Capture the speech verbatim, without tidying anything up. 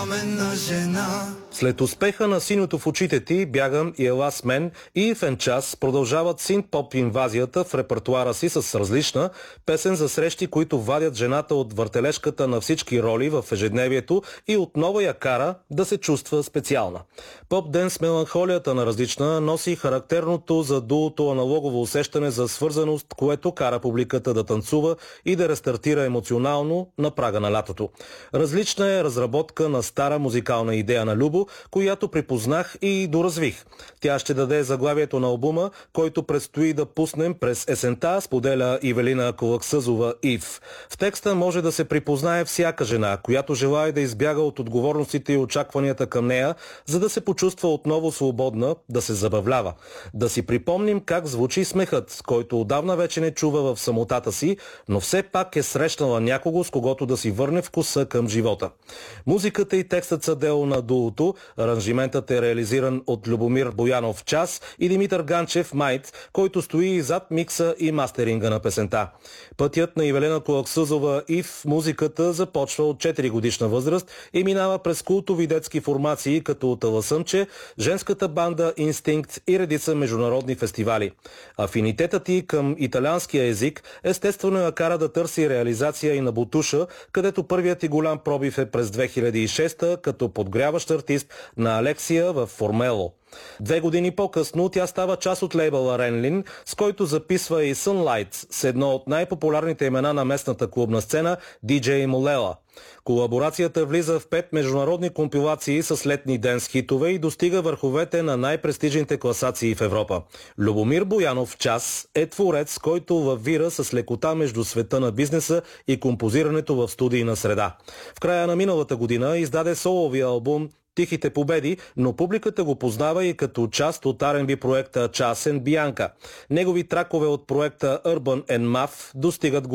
пламенна жена. След успеха на Синьото в очите ти, Бягам и Ела с мен и в час продължават синт-поп инвазията в репертуара си с различна песен за срещи, които вадят жената от въртележката на всички роли в ежедневието и отново я кара да се чувства специална. Поп-денс меланхолията на различна носи характерното за дуото аналогово усещане за свързаност, което кара публиката да танцува и да рестартира емоционално на прага на лятото. Различна е разработка на стара музикална идея на Любо, която припознах и доразвих. Тя ще даде заглавието на албума, който предстои да пуснем през есента, споделя Ивелина Колаксъзова Ив. В текста може да се припознае всяка жена, която желае да избяга от отговорностите и очакванията към нея, за да се почувства отново свободна, да се забавлява. Да си припомним как звучи смехът, който отдавна вече не чува в самотата си, но все пак е срещнала някого, с когото да си върне вкуса към живота. Музиката и текстът са дело на дуото. Аранжиментът е реализиран от Любомир Боянов Час и Димитър Ганчев Майт, който стои зад микса и мастеринга на песента. Пътят на Ивелина Колаксъзова и в музиката започва от четири годишна възраст и минава през култови детски формации като Таласъмче, женската банда Инстинкт и редица международни фестивали. Афинитетът ти към италианския език естествено я кара да търси реализация и на Бутуша, където първият и голям пробив е през две хиляди и шеста като подгряващ артист на Алексия в Формело. Две години по-късно тя става част от лейбъла Ренлин, с който записва и Sunlight с едно от най-популярните имена на местната клубна сцена диджей Молела. Колаборацията влиза в пет международни компилации с летни денс хитове и достига върховете на най-престижните класации в Европа. Любомир Боянов Час е творец, който въвира с лекота между света на бизнеса и композирането в студийна среда. В края на миналата година издаде соловия албум Тихите победи, но публиката го познава и като част от ар енд би проекта Час енд Бианка. Негови тракове от проекта Urban and Math достигат